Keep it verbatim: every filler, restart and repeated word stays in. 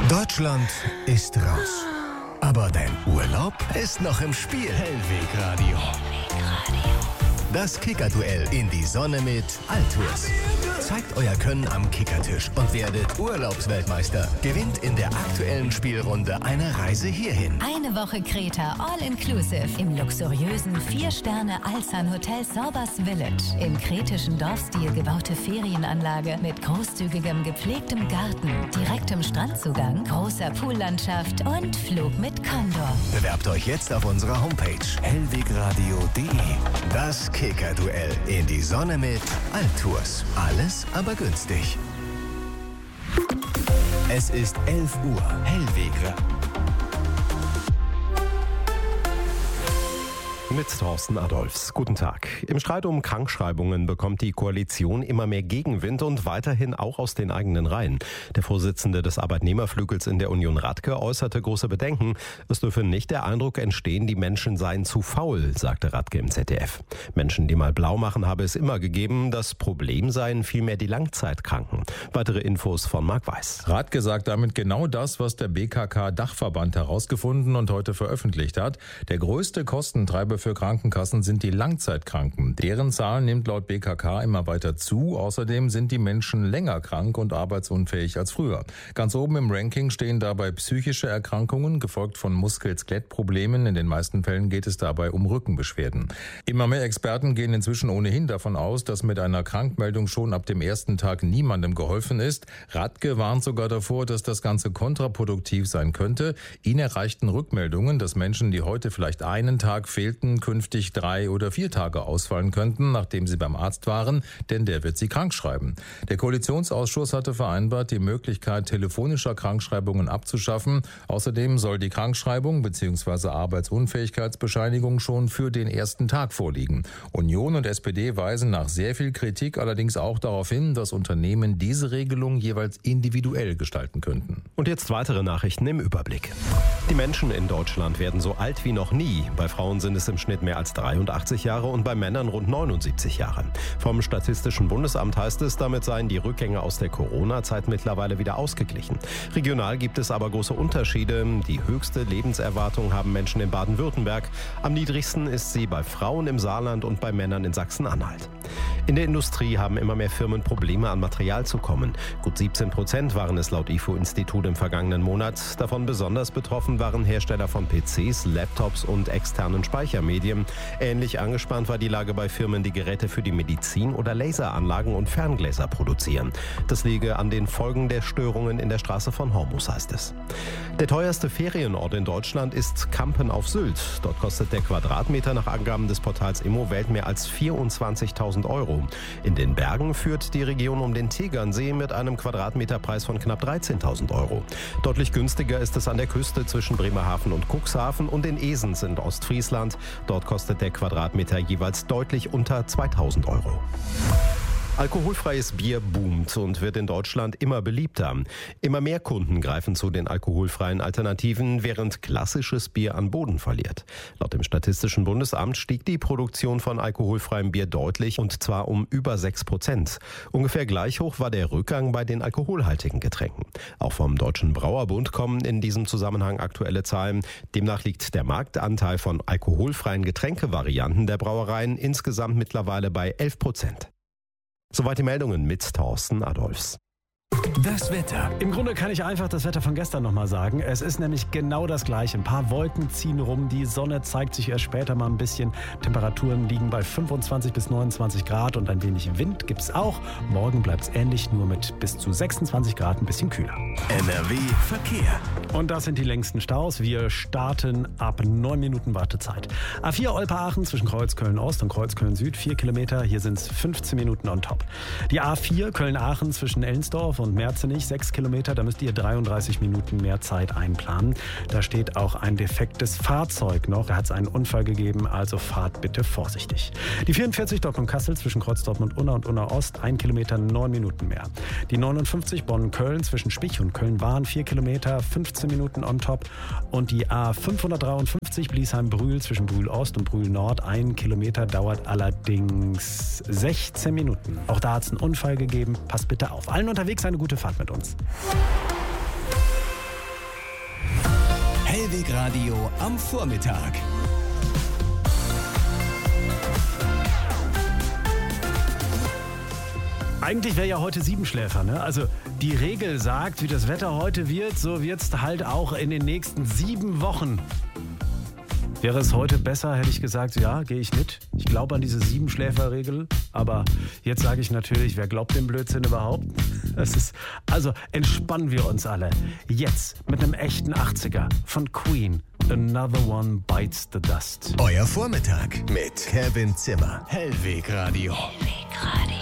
Deutschland ist raus. Aber dein Urlaub ist noch im Spiel. Hellwegradio. Das Kickerduell in die Sonne mit Altours. Zeigt euer Können am Kickertisch und werdet Urlaubsweltmeister. Gewinnt in der aktuellen Spielrunde eine Reise hierhin. Eine Woche Kreta All-Inclusive im luxuriösen vier Sterne Alsan Hotel Sorbas Village. Im kretischen Dorfstil gebaute Ferienanlage mit großzügigem gepflegtem Garten, direktem Strandzugang, großer Poollandschaft und Flug mit Condor. Bewerbt euch jetzt auf unserer Homepage hellwegradio punkt de. Das Kickerduell in die Sonne mit Altours. Alles, aber günstig. Es ist elf Uhr. Hellwegradio. Mit Thorsten Adolfs. Guten Tag. Im Streit um Krankschreibungen bekommt die Koalition immer mehr Gegenwind und weiterhin auch aus den eigenen Reihen. Der Vorsitzende des Arbeitnehmerflügels in der Union Radke äußerte große Bedenken. Es dürfe nicht der Eindruck entstehen, die Menschen seien zu faul, sagte Radke im Z D F. Menschen, die mal blau machen, habe es immer gegeben. Das Problem seien vielmehr die Langzeitkranken. Weitere Infos von Marc Weiß. Radke sagt damit genau das, was der B K K-Dachverband herausgefunden und heute veröffentlicht hat. Der größte Kostentreiber für Krankenkassen sind die Langzeitkranken. Deren Zahl nimmt laut B K K immer weiter zu. Außerdem sind die Menschen länger krank und arbeitsunfähig als früher. Ganz oben im Ranking stehen dabei psychische Erkrankungen, gefolgt von Muskel-Skelett-Problemen. In den meisten Fällen geht es dabei um Rückenbeschwerden. Immer mehr Experten gehen inzwischen ohnehin davon aus, dass mit einer Krankmeldung schon ab dem ersten Tag niemandem geholfen ist. Radke warnt sogar davor, dass das Ganze kontraproduktiv sein könnte. Ihn erreichten Rückmeldungen, dass Menschen, die heute vielleicht einen Tag fehlten, künftig drei oder vier Tage ausfallen könnten, nachdem sie beim Arzt waren, denn der wird sie krankschreiben. Der Koalitionsausschuss hatte vereinbart, die Möglichkeit telefonischer Krankschreibungen abzuschaffen. Außerdem soll die Krankschreibung bzw. Arbeitsunfähigkeitsbescheinigung schon für den ersten Tag vorliegen. Union und S P D weisen nach sehr viel Kritik allerdings auch darauf hin, dass Unternehmen diese Regelung jeweils individuell gestalten könnten. Und jetzt weitere Nachrichten im Überblick. Die Menschen in Deutschland werden so alt wie noch nie. Bei Frauen sind es im Schnitt mehr als dreiundachtzig Jahre und bei Männern rund neunundsiebzig Jahre. Vom Statistischen Bundesamt heißt es, damit seien die Rückgänge aus der Corona-Zeit mittlerweile wieder ausgeglichen. Regional gibt es aber große Unterschiede. Die höchste Lebenserwartung haben Menschen in Baden-Württemberg. Am niedrigsten ist sie bei Frauen im Saarland und bei Männern in Sachsen-Anhalt. In der Industrie haben immer mehr Firmen Probleme, an Material zu kommen. Gut siebzehn Prozent waren es laut I F O-Institut im vergangenen Monat. Davon besonders betroffen waren Hersteller von P Cs, Laptops und externen Speichermedien. Ähnlich angespannt war die Lage bei Firmen, die Geräte für die Medizin oder Laseranlagen und Ferngläser produzieren. Das liege an den Folgen der Störungen in der Straße von Hormus, heißt es. Der teuerste Ferienort in Deutschland ist Kampen auf Sylt. Dort kostet der Quadratmeter nach Angaben des Portals Immowelt mehr als vierundzwanzigtausend Euro. In den Bergen führt die Region um den Tegernsee mit einem Quadratmeterpreis von knapp dreizehntausend Euro. Deutlich günstiger ist es an der Küste zwischen Bremerhaven und Cuxhaven und in Esens in Ostfriesland. Dort kostet der Quadratmeter jeweils deutlich unter zweitausend Euro. Alkoholfreies Bier boomt und wird in Deutschland immer beliebter. Immer mehr Kunden greifen zu den alkoholfreien Alternativen, während klassisches Bier an Boden verliert. Laut dem Statistischen Bundesamt stieg die Produktion von alkoholfreiem Bier deutlich, und zwar um über sechs Prozent. Ungefähr gleich hoch war der Rückgang bei den alkoholhaltigen Getränken. Auch vom Deutschen Brauerbund kommen in diesem Zusammenhang aktuelle Zahlen. Demnach liegt der Marktanteil von alkoholfreien Getränkevarianten der Brauereien insgesamt mittlerweile bei elf Prozent. Soweit die Meldungen mit Thorsten Adolfs. Das Wetter. Im Grunde kann ich einfach das Wetter von gestern nochmal sagen. Es ist nämlich genau das Gleiche. Ein paar Wolken ziehen rum, die Sonne zeigt sich erst später mal ein bisschen. Temperaturen liegen bei fünfundzwanzig bis neunundzwanzig Grad und ein wenig Wind gibt es auch. Morgen bleibt es ähnlich, nur mit bis zu sechsundzwanzig Grad ein bisschen kühler. N R W Verkehr. Und das sind die längsten Staus. Wir starten ab neun Minuten Wartezeit. A vier Olpe-Aachen zwischen Kreuzköln-Ost und Kreuzköln-Süd, vier Kilometer. Hier sind es fünfzehn Minuten on top. Die A vier Köln-Aachen zwischen Ellensdorf und Merzenich, sechs Kilometer, da müsst ihr dreiunddreißig Minuten mehr Zeit einplanen. Da steht auch ein defektes Fahrzeug noch. Da hat es einen Unfall gegeben, also fahrt bitte vorsichtig. Die vierundvierzig Dortmund-Kassel zwischen Kreuz-Dortmund-Unna und Unna-Ost, ein Kilometer, neun Minuten mehr. Die neunundfünfzig Bonn-Köln zwischen Spich und Köln-Wahn, vier Kilometer, fünfzehn Minuten on top. Und die A fünfhundertdreiundfünfzig Bliesheim-Brühl zwischen Brühl-Ost und Brühl-Nord, ein Kilometer, dauert allerdings sechzehn Minuten. Auch da hat es einen Unfall gegeben. Passt bitte auf. Allen unterwegs eine gute Fahrt mit uns. Hellweg Radio am Vormittag. Eigentlich wäre ja heute Siebenschläfer, ne? Also die Regel sagt, wie das Wetter heute wird, so wird es halt auch in den nächsten sieben Wochen. Wäre es heute besser, hätte ich gesagt, ja, gehe ich mit. Ich glaube an diese Siebenschläfer-Regel. Aber jetzt sage ich natürlich, wer glaubt dem Blödsinn überhaupt? Das ist, also entspannen wir uns alle. Jetzt mit einem echten achtziger von Queen. Another One Bites the Dust. Euer Vormittag mit Kevin Zimmer. Hellweg Radio. Hellweg Radio.